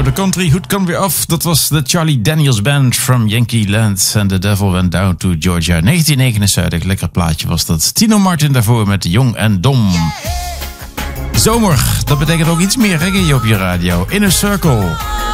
de country hoed kan weer af. Dat was de Charlie Daniels Band from Yankee Land. And the Devil Went Down to Georgia. 1979, lekker plaatje was dat. Tino Martin daarvoor met Jong en Dom. Zomer, dat betekent ook iets meer hè, op je radio. Inner Circle.